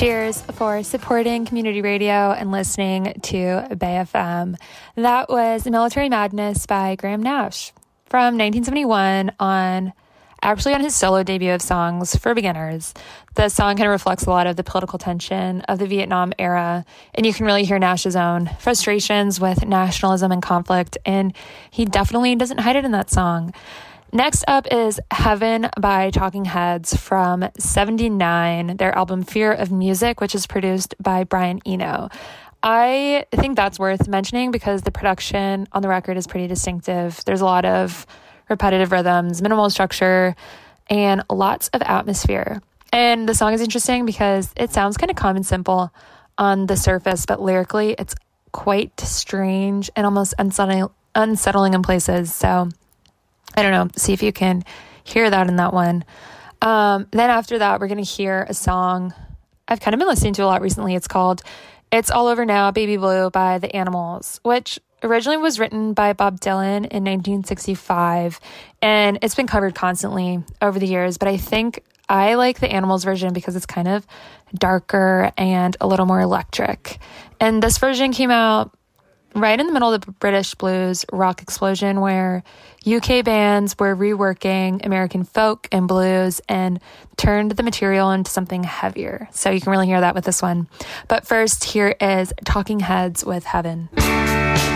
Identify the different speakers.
Speaker 1: Cheers for supporting community radio and listening to Bay FM. That was Military Madness by Graham Nash from 1971 on his solo debut of Songs for Beginners. The song kind of reflects a lot of the political tension of the Vietnam era, and you can really hear Nash's own frustrations with nationalism and conflict, and he definitely doesn't hide it in that song. Next up is Heaven by Talking Heads from 79, their album Fear of Music, which is produced by Brian Eno. I think that's worth mentioning because the production on the record is pretty distinctive. There's a lot of repetitive rhythms, minimal structure, and lots of atmosphere. And the song is interesting because it sounds kind of calm and simple on the surface, but lyrically it's quite strange and almost unsettling in places. So I don't know, see if you can hear that in that one. Then after that, we're going to hear a song I've kind of been listening to a lot recently. It's called It's All Over Now, Baby Blue by The Animals, which originally was written by Bob Dylan in 1965, and it's been covered constantly over the years, but I think I like the Animals version because it's kind of darker and a little more electric. And this version came out right in the middle of the British blues rock explosion where UK bands were reworking American folk and blues and turned the material into something heavier. So you can really hear that with this one. But first, here is Talking Heads with Heaven.